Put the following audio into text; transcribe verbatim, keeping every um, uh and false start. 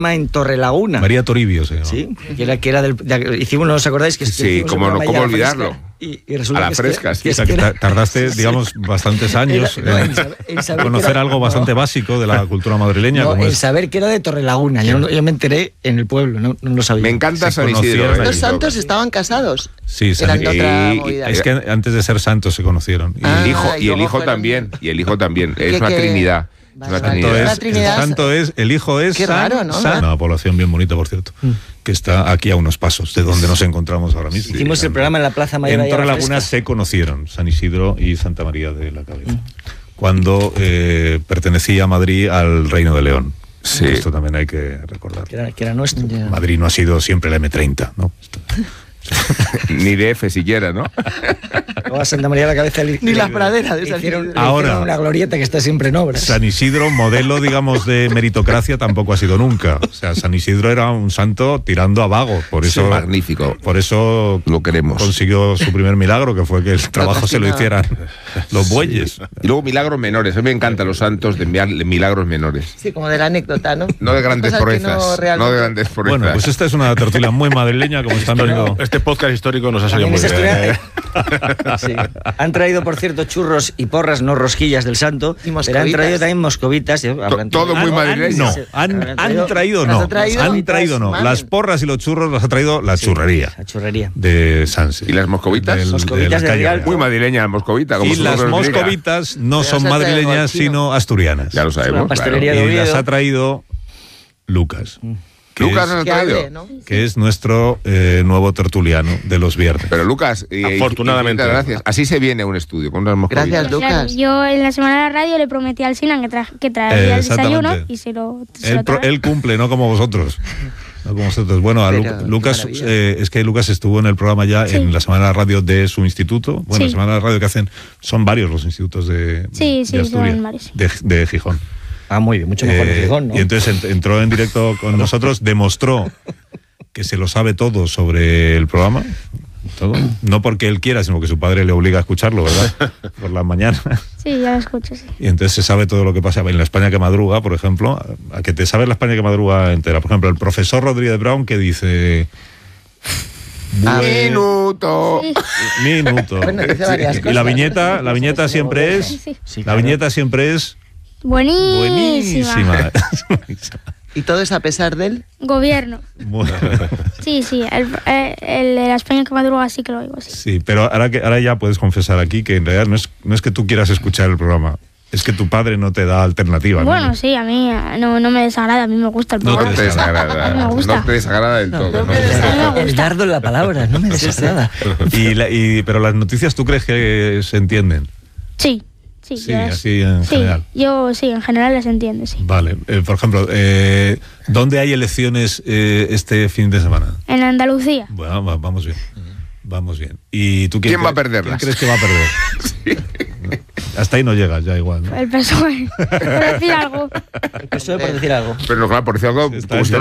en Torrelaguna. María Toribio se llama. Sí, que era, que era del... De, hicimos, ¿no os acordáis? Que sí, como no, cómo olvidarlo. Y, y resulta a la que fresca, es que, sí. que O sea, que tardaste, digamos, sí. bastantes años era, no, en, saber, en saber conocer era, algo bastante no. básico de la cultura madrileña. No, como en es... saber que era de Torrelaguna. Yo, yo me enteré en el pueblo, no, no lo sabía. Me encanta San Isidro. Los santos estaban casados. Sí, eran sí. de otra movida. Es que antes de ser santos se conocieron. Y ah, el hijo, y el hijo fueron... también. Y el hijo también. Es una que... trinidad. Vale, una trinidad. Es, Trinidad. El santo es, el hijo es Qué San, raro, ¿no? San, una población bien bonita, por cierto, mm. que está aquí a unos pasos de donde nos encontramos ahora mismo. Hicimos sí, el programa en la Plaza Mayor. En Torrelaguna se conocieron San Isidro y Santa María de la Cabeza, mm. cuando eh, pertenecía a Madrid al Reino de León. Sí. Esto también hay que recordar. Que era, que era nuestro. Yeah. Madrid no ha sido siempre la eme treinta, ¿no? Ni de F siquiera, ¿no? O a Santa María de la Cabeza. Ni el, las praderas de San Isidro. Ahora, una glorieta que está siempre en obras. San Isidro, modelo, digamos, de meritocracia, tampoco ha sido nunca. O sea, San Isidro era un santo tirando a vago. Por eso, sí, magnífico. Por eso lo queremos. Consiguió su primer milagro, que fue que el trabajo se lo hicieran los bueyes. Sí. Y luego milagros menores. A mí me encantan los santos de milagros menores. Sí, como de la anécdota, ¿no? No de grandes proezas. No, no de grandes proezas. Bueno, pues esta es una tertulia muy madrileña, como están viendo. Este podcast histórico nos ha salido muy bien. ¿eh? Sí. Han traído, por cierto, churros y porras, no rosquillas del santo, pero han traído también moscovitas. Todo muy madrileño. No, han, han traído no. Traído han traído no. Mamen. Las porras y los churros los ha traído la sí, churrería. La churrería. De Sanse. ¿Y las moscovitas? Del, moscovitas de de Real. Muy madrileña la moscovita. Como y las moscovitas no pero son madrileñas, sino asturianas. Ya lo sabemos. Claro. Y las ha traído Lucas. Mm. Que Lucas es, nos ha traído. Hable, ¿no? Que es nuestro eh, nuevo tertuliano de los viernes. Pero Lucas, y, afortunadamente. Y, y, gracias. Así se viene a un estudio con unas moscovitas. Gracias, Lucas. Claro, yo en la semana de la radio le prometí al Sinan que, tra que traería eh, el desayuno y se lo, se él, lo trae. Él cumple, no como vosotros. No como vosotros. Bueno, a Lu Lucas, eh, es que Lucas estuvo en el programa ya sí. en la semana de la radio de su instituto. Bueno, sí. la semana de la radio que hacen, son varios los institutos de, sí, sí, de Asturias, son varios. De, de Gijón. Ah, muy bien, mucho mejor eh, de Gijón, ¿no? Y entonces entró en directo con nosotros, demostró que se lo sabe todo sobre el programa. Todo. No porque él quiera, sino que su padre le obliga a escucharlo, ¿verdad? Por las mañanas. Sí, ya lo escucho, sí. Y entonces se sabe todo lo que pasa en la España que madruga, por ejemplo. A que te sabes la España que madruga entera. Por ejemplo, el profesor Rodríguez Brown que dice... Minuto. Sí. Minuto. Bueno, dice varias y cosas. la viñeta, la viñeta siempre es... Sí, sí. La viñeta siempre es... Buenísima. Buenísima. ¿Y todo es a pesar del gobierno? Bueno. Sí, sí, el, el, el de la España que madruga sí que lo oigo, sí. Sí, pero ahora, que, ahora ya puedes confesar aquí que en realidad no es, no es que tú quieras escuchar el programa, es que tu padre no te da alternativa. Bueno, ¿no? sí, a mí no, no me desagrada, a mí me gusta el programa. No te desagrada, me gusta. no te desagrada del todo. No, no me desagrada. El dardo en la palabra, no me desagrada. y, la, y, pero las noticias, ¿tú crees que se entienden? Sí. Sí, sí yo así en sí, general. Yo sí, en general las entiendo, sí. Vale, eh, por ejemplo, eh, ¿dónde hay elecciones eh, este fin de semana? En Andalucía. Bueno, vamos bien, vamos bien. ¿Y tú quién, ¿Quién va a perderlas? ¿Quién crees que va a perder? Sí. Hasta ahí no llegas, ya igual, ¿no? El P S O E, por decir algo. El P S O E por decir algo. Pero claro, por decir algo, Sí, como si